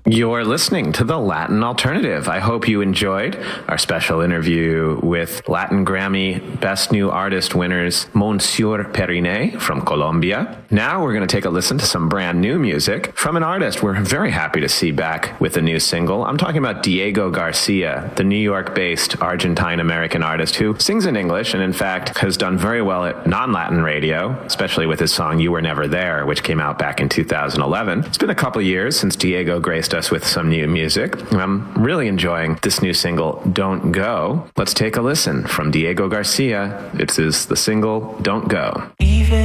You're listening to The Latin Alternative. I hope you enjoyed our special interview with Latin Grammy Best New Artist winners Monsieur Periné from Colombia. Now we're going to take a listen to some brand new music from an artist we're very happy to see back with a new single. I'm talking about Diego Garcia, the New York-based Argentine-American artist who sings in English and in fact has done very well at non-Latin radio, especially with his song You Were Never There, which came out back in 2011. It's been a couple years since Diego graced us with some new music. I'm really enjoying this new single, Don't Go. Let's take a listen from Diego Garcia. It is the single, Don't Go. Even